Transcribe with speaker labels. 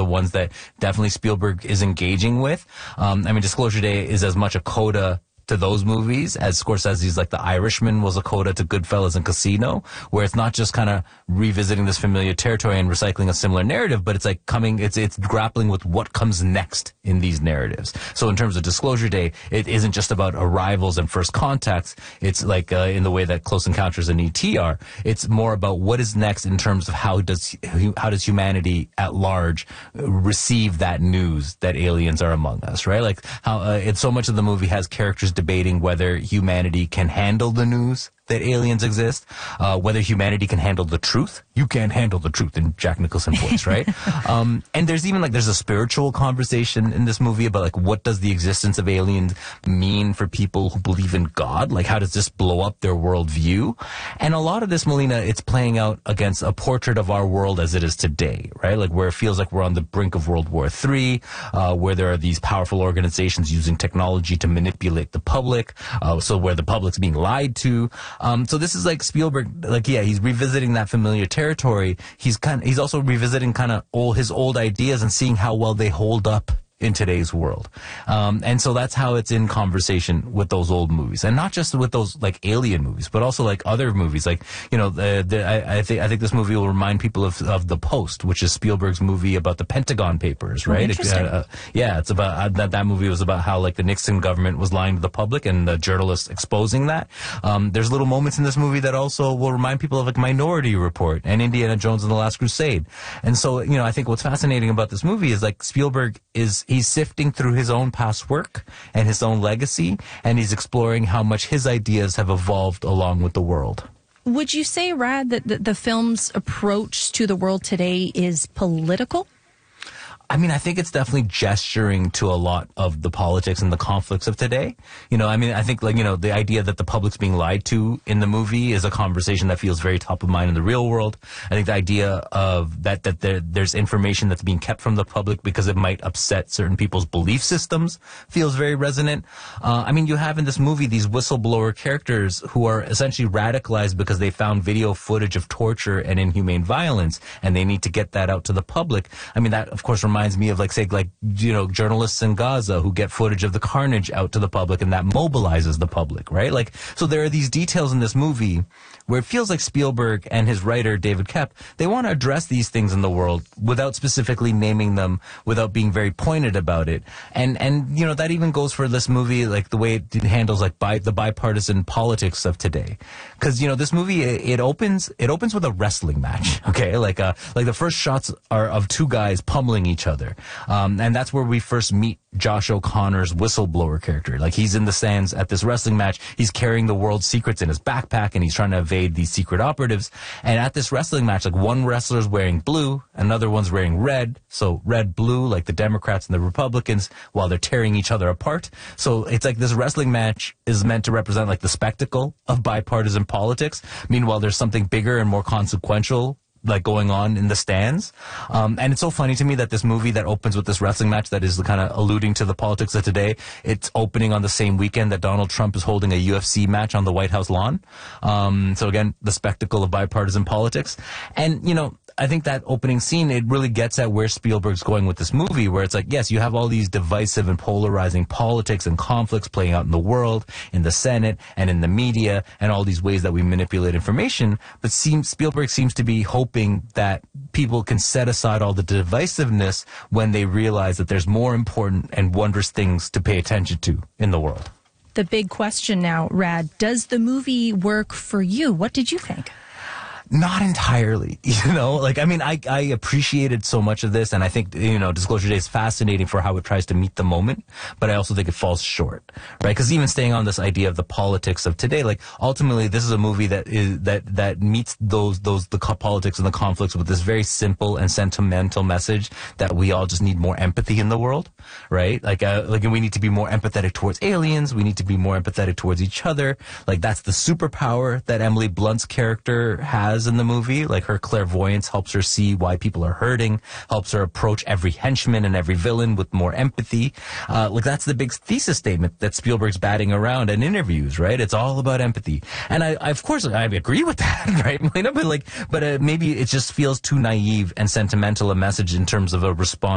Speaker 1: ones that definitely Spielberg is engaging with. I mean, Disclosure Day is as much a coda to those movies as Scorsese's like The Irishman was a coda to Goodfellas and Casino, where it's not just kind of revisiting this familiar territory and recycling a similar narrative, but it's like it's grappling with what comes next in these narratives. So in terms of Disclosure Day, it isn't just about arrivals and first contacts. It's like in the way that Close Encounters and E.T. are. It's more about what is next in terms of how does humanity at large receive that news that aliens are among us, right? Like how it's so much of the movie has characters debating whether humanity can handle the news that aliens exist, whether humanity can handle the truth. You can't handle the truth in Jack Nicholson voice, right? And there's even there's a spiritual conversation in this movie about what does the existence of aliens mean for people who believe in God? Like how does this blow up their worldview? And a lot of this, Melina, it's playing out against a portrait of our world as it is today, right? Like where it feels like we're on the brink of World War III, where there are these powerful organizations using technology to manipulate the public, so where the public's being lied to. So this is like Spielberg, he's revisiting that familiar territory. He's also revisiting his old ideas and seeing how well they hold up in today's world. And so that's how it's in conversation with those old movies, and not just with those alien movies, but also other movies. I think this movie will remind people of The Post, which is Spielberg's movie about the Pentagon Papers, right?
Speaker 2: Interesting.
Speaker 1: It's about that movie was about how the Nixon government was lying to the public and the journalists exposing that. There's little moments in this movie that also will remind people of Minority Report and Indiana Jones and the Last Crusade. And so, I think what's fascinating about this movie is Spielberg he's sifting through his own past work and his own legacy, and he's exploring how much his ideas have evolved along with the world.
Speaker 2: Would you say, Rad, that the film's approach to the world today is political?
Speaker 1: I mean, I think it's definitely gesturing to a lot of the politics and the conflicts of today. I think the idea that the public's being lied to in the movie is a conversation that feels very top of mind in the real world. I think the idea of that there's information that's being kept from the public because it might upset certain people's belief systems feels very resonant. You have in this movie these whistleblower characters who are essentially radicalized because they found video footage of torture and inhumane violence, and they need to get that out to the public. I mean, that of course reminds me of journalists in Gaza who get footage of the carnage out to the public, and that mobilizes the public, right? So there are these details in this movie where it feels like Spielberg and his writer David Koepp, they want to address these things in the world without specifically naming them, without being very pointed about it. And that even goes for this movie, the way it handles the bipartisan politics of today. Because this movie it opens with a wrestling match, okay? The first shots are of two guys pummeling each other. And that's where we first meet Josh O'Connor's whistleblower character. He's in the stands at this wrestling match. He's carrying the world's secrets in his backpack, and he's trying to evade these secret operatives. And at this wrestling match, one wrestler's wearing blue, another one's wearing red. So red, blue, like the Democrats and the Republicans, while they're tearing each other apart. So it's this wrestling match is meant to represent the spectacle of bipartisan politics. Meanwhile, there's something bigger and more consequential going on in the stands. And it's so funny to me that this movie that opens with this wrestling match that is kind of alluding to the politics of today, it's opening on the same weekend that Donald Trump is holding a UFC match on the White House lawn. So again, the spectacle of bipartisan politics. And, I think that opening scene, it really gets at where Spielberg's going with this movie, where it's yes, you have all these divisive and polarizing politics and conflicts playing out in the world, in the Senate, and in the media, and all these ways that we manipulate information. But Spielberg seems to be hoping that people can set aside all the divisiveness when they realize that there's more important and wondrous things to pay attention to in the world.
Speaker 2: The big question now, Rad, does the movie work for you? What did you think?
Speaker 1: Not entirely, I appreciated so much of this, and I think, Disclosure Day is fascinating for how it tries to meet the moment, but I also think it falls short, right? Because even staying on this idea of the politics of today, ultimately this is a movie that meets the politics and the conflicts with this very simple and sentimental message that we all just need more empathy in the world, right? We need to be more empathetic towards aliens, we need to be more empathetic towards each other. That's the superpower that Emily Blunt's character has in the movie. Her clairvoyance helps her see why people are hurting, helps her approach every henchman and every villain with more empathy. That's the big thesis statement that Spielberg's batting around in interviews, right? It's all about empathy. And I of course, I agree with that, right, Melina? But maybe it just feels too naive and sentimental a message in terms of a response